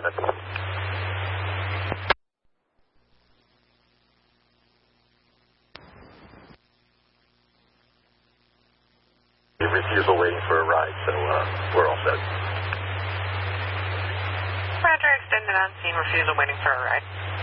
unit. Refusal waiting for a ride, so we're all set. Roger, extended on scene, refusal waiting for a ride.